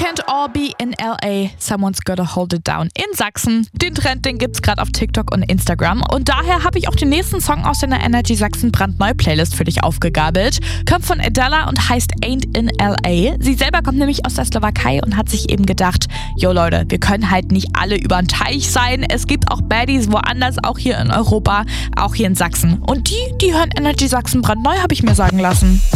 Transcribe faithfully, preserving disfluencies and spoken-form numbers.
can't all be in L A, someone's gotta hold it down in Sachsen. Den Trend, den gibt's gerade auf TikTok und Instagram. Und daher habe ich auch den nächsten Song aus der Energy Sachsen brandneu Playlist für dich aufgegabelt. Kommt von Adela und heißt Ain't in L A. Sie selber kommt nämlich aus der Slowakei und hat sich eben gedacht, jo Leute, wir können halt nicht alle über den Teich sein. Es gibt auch Baddies woanders, auch hier in Europa, auch hier in Sachsen. Und die, die hören Energy Sachsen brandneu, habe ich mir sagen lassen.